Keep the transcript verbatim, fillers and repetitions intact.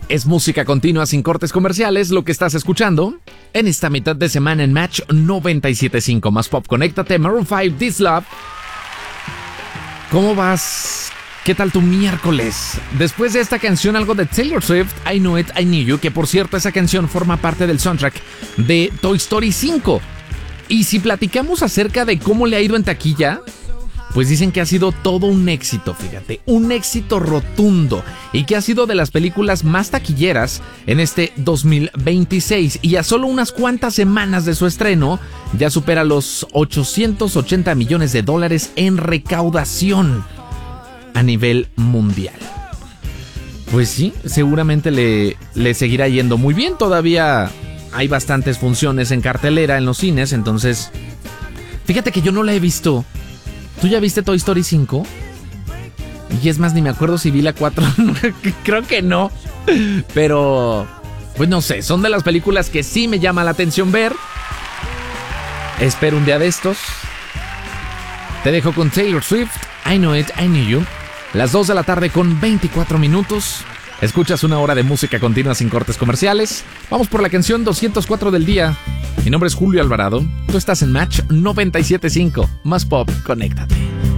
Es música continua sin cortes comerciales lo que estás escuchando en esta mitad de semana en Match noventa y siete punto cinco. Más pop, conéctate. Maroon cinco, This Love. ¿Cómo vas? ¿Qué tal tu miércoles? Después de esta canción, algo de Taylor Swift, I Know It, I Knew You, que por cierto esa canción forma parte del soundtrack de Toy Story cinco. Y si platicamos acerca de cómo le ha ido en taquilla, pues dicen que ha sido todo un éxito, fíjate, un éxito rotundo, y que ha sido de las películas más taquilleras en este dos mil veintiséis, y a solo unas cuantas semanas de su estreno ya supera los ochocientos ochenta millones de dólares en recaudación a nivel mundial. Pues sí, seguramente le, le seguirá yendo muy bien. Todavía hay bastantes funciones en cartelera en los cines, entonces fíjate que yo no la he visto. ¿Tú ya viste Toy Story cinco? Y es más, ni me acuerdo si vi la cuatro. Creo que no. Pero, pues no sé, son de las películas que sí me llama la atención ver. Espero un día de estos. Te dejo con Taylor Swift, I Know It, I Knew You. Las dos de la tarde con veinticuatro minutos. Escuchas una hora de música continua sin cortes comerciales. Vamos por la canción doscientos cuatro del día. Mi nombre es Julio Alvarado. Tú estás en Match noventa y siete punto cinco. Más pop, conéctate.